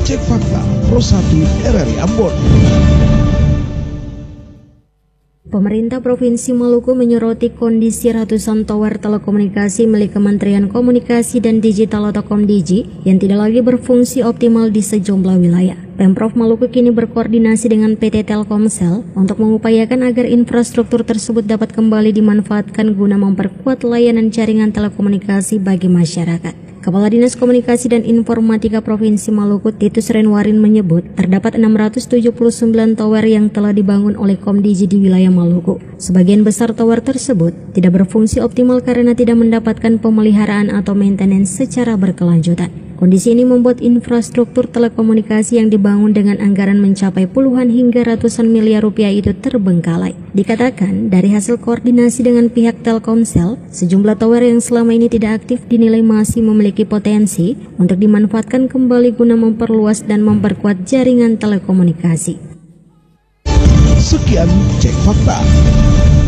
Cek Fakta Pro 1 RRI Ambon. Pemerintah Provinsi Maluku menyoroti kondisi ratusan tower telekomunikasi milik Kementerian Komunikasi dan Digital atau Komdigi yang tidak lagi berfungsi optimal di sejumlah wilayah. Pemprov Maluku kini berkoordinasi dengan PT Telkomsel untuk mengupayakan agar infrastruktur tersebut dapat kembali dimanfaatkan guna memperkuat layanan jaringan telekomunikasi bagi masyarakat. Kepala Dinas Komunikasi dan Informatika Provinsi Maluku Titus Renwarin menyebut terdapat 679 tower yang telah dibangun oleh Komdigi di wilayah Maluku. Sebagian besar tower tersebut tidak berfungsi optimal karena tidak mendapatkan pemeliharaan atau maintenance secara berkelanjutan. Kondisi ini membuat infrastruktur telekomunikasi yang dibangun dengan anggaran mencapai puluhan hingga ratusan miliar rupiah itu terbengkalai. Dikatakan dari hasil koordinasi dengan pihak Telkomsel, sejumlah tower yang selama ini tidak aktif dinilai masih memiliki potensi untuk dimanfaatkan kembali guna memperluas dan memperkuat jaringan telekomunikasi. Sekian Cek Fakta.